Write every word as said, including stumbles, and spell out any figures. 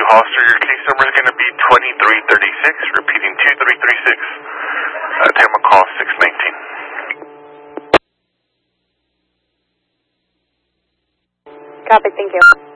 call, sir. Your case number is going to be twenty-three thirty-six, repeating two three three six. Uh, time of call six nineteen. Copy, thank you.